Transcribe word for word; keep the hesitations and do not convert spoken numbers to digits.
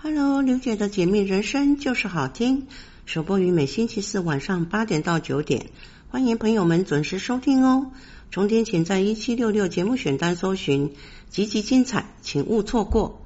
Hello， 刘姐的解密人生就是好听，首播于每星期四晚上八点到九点，欢迎朋友们准时收听哦。重点请在一七六六节目选单搜寻，集集精彩，请勿错过。